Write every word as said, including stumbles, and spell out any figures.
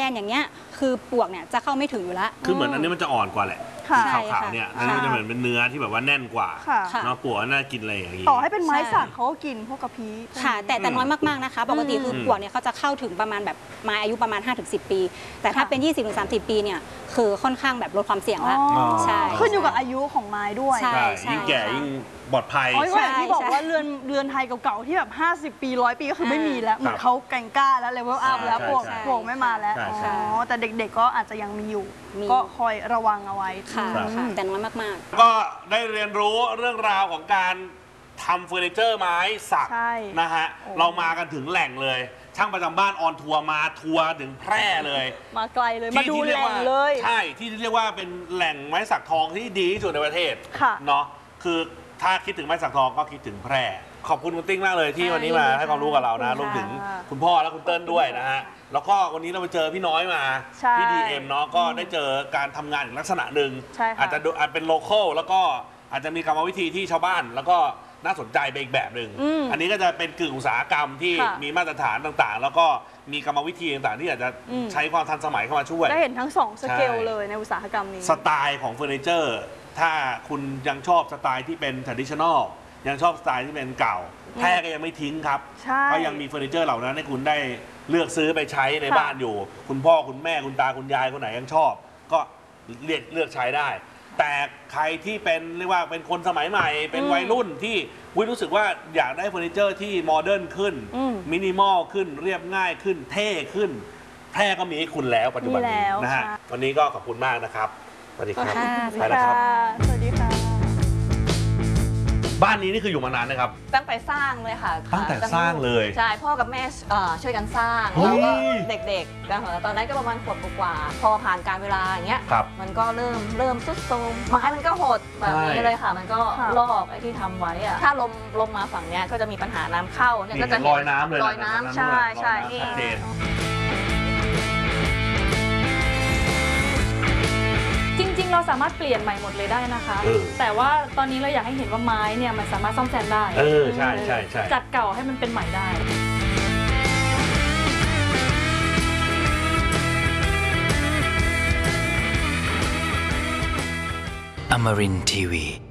นอย่างเงี้ยคือปลวกเนี่ยจะเข้าไม่ถึงอยู่แล้วคือเหมือนอันนี้มันจะอ่อนกว่าแหละขาวๆเนี่ยอันนี้จะเหมือนเป็นเนื้อที่แบบว่าแน่นกว่าเนาะปลวกน่ากินอะไรอย่างนี้ต่อให้เป็นไม้สักเขาก็กินพวกกระพี้ค่ะแต่แต่น้อยมากๆนะคะปกติคือปลวกเนี่ยเขาจะเข้าถึงประมาณแบบไม้อายุประมาณ ห้าถึงสิบ ปีแต่ถ้าเป็น ยี่สิบถึงสามสิบ ปีเนี่ยคือค่อนข้างแบบลดความเสี่ยงแล้วใช่ขึ้นอยู่กับอายุของไม้ด้วยใช่ยิ่งแก่ยิ่งปลอดภัยอ๋ออย่างที่บอกว่าเรือนเรือนไทยเก่าๆที่แบบห้าสิบปีร้อยปีก็คือไม่มีแล้วเหมือนเขาแกงกล้าแล้วเลเวลอัพแล้วพวกพวกไม่มาแล้วอ๋อแต่เด็กๆก็อาจจะยังมีอยู่ก็คอยระวังเอาไว้ค่ะแต่น้อยมากๆก็ได้เรียนรู้เรื่องราวของการทำเฟอร์นิเจอร์ไม้สักนะฮะเรามากันถึงแหล่งเลยช่างประจำบ้านออนทัวร์มาทัวร์ถึงแพร่เลยมาไกลเลยมาดูแหล่งเลยใช่ที่เรียกว่าเป็นแหล่งไม้สักทองที่ดีที่สุดในประเทศเนาะคือถ้าคิดถึงไม้สักทองก็คิดถึงแพร่ขอบคุณคุณติ้งมากเลยที่วันนี้มาให้ความรู้กับเรานะรวมถึงคุณพ่อและคุณเติ้ลด้วยนะฮะแล้วก็วันนี้เราไปเจอพี่น้อยมาพี่ดีเอ็มเนาะก็ได้เจอการทำงานอีกลักษณะหนึ่งอาจจะอาจเป็นโลคอลแล้วก็อาจจะมีกรรมวิธีที่ชาวบ้านแล้วก็น่าสนใจไปอีกแบบหนึ่งอันนี้ก็จะเป็นกึ่งอุตสาหกรรมที่มีมาตรฐานต่างๆแล้วก็มีกรรมวิธีต่างๆที่อาจจะใช้ความทันสมัยเข้ามาช่วยได้เห็นทั้งสองสเกลเลยในอุตสาหกรรมนี้สไตล์ของเฟอร์นิเจอร์ถ้าคุณยังชอบสไตล์ที่เป็น traditional ยังชอบสไตล์ที่เป็นเก่าแพร่ก็ยังไม่ทิ้งครับก็ยังมีเฟอร์นิเจอร์เหล่านั้นให้คุณได้เลือกซื้อไปใช้ในบ้านอยู่คุณพ่อคุณแม่คุณตาคุณยายคนไหนยังชอบก็เลือกเลือกใช้ได้แต่ใครที่เป็นเรียกว่าเป็นคนสมัยใหม่เป็นวัยรุ่นที่วิรู้สึกว่าอยากได้เฟอร์นิเจอร์ที่โมเดิร์นขึ้นมินิมอลขึ้นเรียบง่ายขึ้นเท่ขึ้นแพร่ก็มีให้คุณแล้วปัจจุบันนี้นะฮะวันนี้ก็ขอบคุณมากนะครับสวัสดีครับไปแล้วครับสวัสดีค่ะบ้านนี้นี่คืออยู่มานานนะครับตั้งแต่สร้างเลยค่ะตั้งแต่สร้างเลยใช่พ่อกับแม่ช่วยกันสร้างแล้วก็เด็กๆแล้วตอนนั้นก็ประมาณขวบกว่าพอผ่านการเวลาอย่างเงี้ยมันก็เริ่มเริ่มทรุดโทรมไม้มันก็หดแบบนี้เลยค่ะมันก็ลอกไอ้ที่ทำไว้อะถ้าลมลมมาฝั่งเนี้ยก็จะมีปัญหาน้ำเข้าเนี่ยก็จะลอยน้ำเลยลอยน้ำใช่ใช่จริงๆเราสามารถเปลี่ยนใหม่หมดเลยได้นะคะแต่ว่าตอนนี้เราอยากให้เห็นว่าไม้เนี่ยมันสามารถซ่อมแซมได้เออใช่ใช่ใช่จัดเก่าให้มันเป็นใหม่ได้ Amarin ที วี